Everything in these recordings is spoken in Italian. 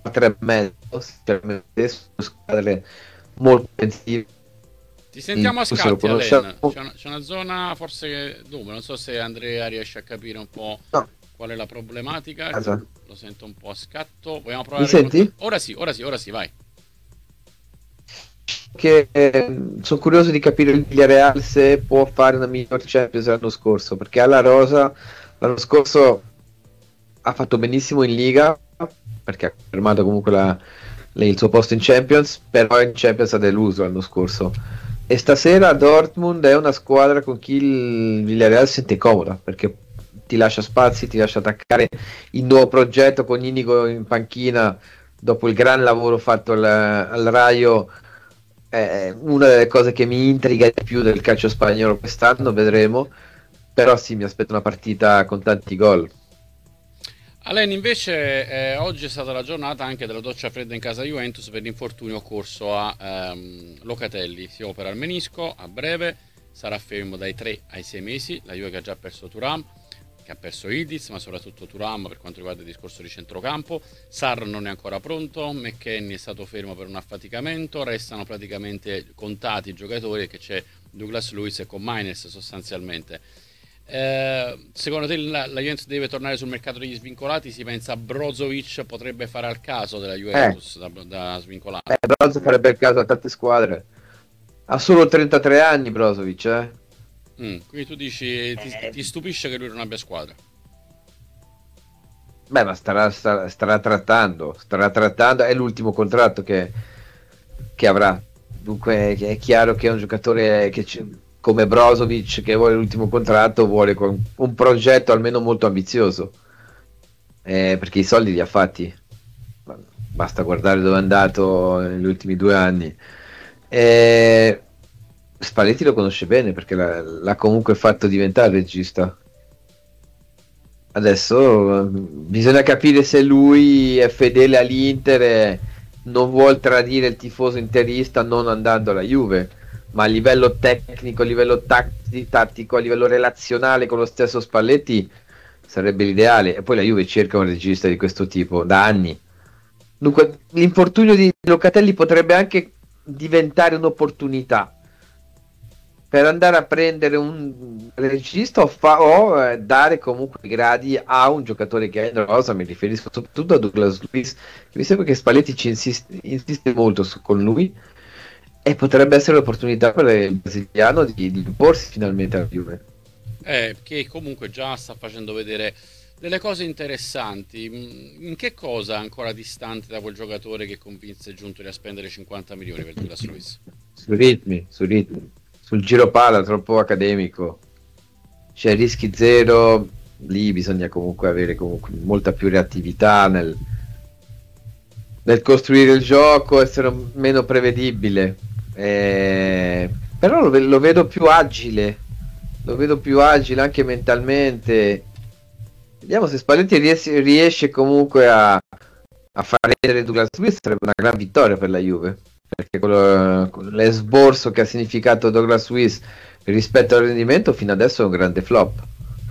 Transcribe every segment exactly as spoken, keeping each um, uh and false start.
tre e mezzo, specialmente su squadre molto offensive. Ti sentiamo a Tu se lo scatti, conosciamo? Alen. C'è una, c'è una zona forse che... Dunque, non so se Andrea riesce a capire un po' No, qual è la problematica. casa. Lo sento un po' a scatto. Vogliamo Mi provare con te? senti? Ora sì, ora sì, ora sì, vai. Che sono curioso di capire il Villarreal se può fare una miglior Champions l'anno scorso, perché alla Rosa l'anno scorso ha fatto benissimo in Liga, perché ha fermato comunque la- le- il suo posto in Champions, però in Champions ha deluso l'anno scorso. E stasera Dortmund è una squadra con chi il Villarreal si sente comoda, perché ti lascia spazi, ti lascia attaccare il nuovo progetto con Inigo in panchina dopo il gran lavoro fatto al, al Raio. È una delle cose che mi intriga di più del calcio spagnolo quest'anno, vedremo. Però sì, mi aspetto una partita con tanti gol. Alen, invece, eh, oggi è stata la giornata anche della doccia fredda in casa Juventus per l'infortunio occorso a ehm, Locatelli. Si opera al menisco a breve, sarà fermo dai tre ai sei mesi. La Juve che ha già perso Thuram, che ha perso Ildiz, ma soprattutto Thuram per quanto riguarda il discorso di centrocampo. Sarr non è ancora pronto, McKennie è stato fermo per un affaticamento, restano praticamente contati i giocatori, che c'è Douglas Luiz e con Miners sostanzialmente. Eh, secondo te la, la Juventus deve tornare sul mercato degli svincolati? Si pensa Brozovic potrebbe fare al caso della Eh, Juventus da, da svincolato? eh Brozovic farebbe il caso a tante squadre. Ha solo trentatré anni Brozovic, eh. Mm, quindi tu dici ti, Eh, ti stupisce che lui non abbia squadra? Beh, ma starà, starà, starà trattando, starà trattando, è l'ultimo contratto che, che avrà. Dunque è chiaro che è un giocatore che c- come Brozovic che vuole l'ultimo contratto, vuole con un progetto almeno molto ambizioso, eh, perché i soldi li ha fatti. Basta guardare dove è andato negli ultimi due anni. Eh, Spalletti lo conosce bene perché l'ha, l'ha comunque fatto diventare regista. Adesso eh, bisogna capire se lui è fedele all'Inter e non vuol tradire il tifoso interista non andando alla Juve, ma a livello tecnico, a livello tatti- tattico, a livello relazionale con lo stesso Spalletti sarebbe l'ideale. E poi la Juve cerca un regista di questo tipo da anni. Dunque, l'infortunio di Locatelli potrebbe anche diventare un'opportunità per andare a prendere un regista o, fa- o, eh, dare comunque gradi a un giocatore che è in rosa. Mi riferisco soprattutto a Douglas Luiz. Mi sembra che Spalletti ci insiste, insiste molto su- con lui e potrebbe essere l'opportunità per il brasiliano di, di imporsi finalmente alla Juve. Eh, che comunque già sta facendo vedere delle cose interessanti. Mm, In che cosa è ancora distante da quel giocatore che convinse Giuntoli a spendere cinquanta milioni per Douglas Luiz? Sui ritmi, sui ritmi, sul giro palla troppo accademico. C'è rischi zero, lì bisogna comunque avere comunque molta più reattività nel, nel costruire il gioco, essere meno prevedibile. Eh, però lo, ve- lo vedo più agile, lo vedo più agile anche mentalmente. Vediamo se Spalletti riesce, riesce comunque a, a far rendere Douglas Luiz, sarebbe una gran vittoria per la Juve, perché quello, l'esborso che ha significato Douglas Luiz rispetto al rendimento fino adesso è un grande flop.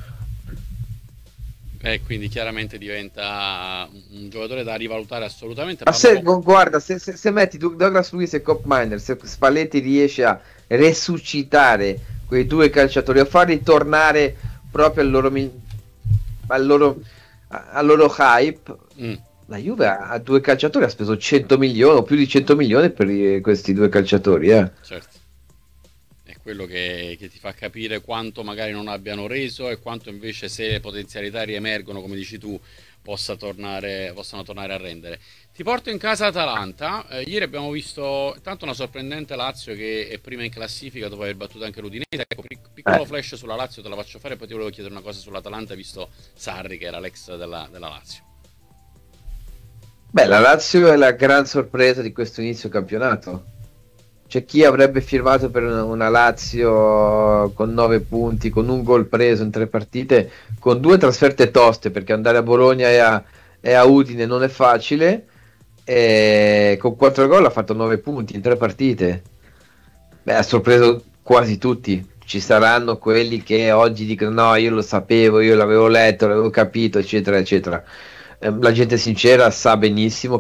E quindi chiaramente diventa un un giocatore da rivalutare assolutamente. Ma se, Parlavo. gu- guarda, se, se- se metti Doug- Douglas Luiz e Cop Miner, se Spalletti riesce a resuscitare quei due calciatori, a farli tornare proprio al loro, mi- al loro, a- al loro hype, Mm. la Juve ha, ha due calciatori, ha speso cento milioni o più di cento milioni per i- questi due calciatori. Eh. Certo, è quello che, che ti fa capire quanto magari non abbiano reso e quanto invece se le potenzialità riemergono, come dici tu, possa tornare, possano tornare a rendere. Ti porto in casa Atalanta. Eh, ieri abbiamo visto tanto una sorprendente Lazio che è prima in classifica dopo aver battuto anche l'Udinese. Ecco, pic- Eh, piccolo flash sulla Lazio te la faccio fare, poi ti volevo chiedere una cosa sull'Atalanta, visto Sarri che era l'ex della, della Lazio. Beh, la Lazio è la gran sorpresa di questo inizio campionato. C'è chi avrebbe firmato per una, una Lazio con nove punti, con un gol preso in tre partite, con due trasferte toste, perché andare a Bologna e a, e a Udine non è facile, e con quattro gol ha fatto nove punti in tre partite. Beh, ha sorpreso quasi tutti. Ci saranno quelli che oggi dicono no, io lo sapevo, io l'avevo letto, l'avevo capito, eccetera, eccetera. Eh, La gente sincera sa benissimo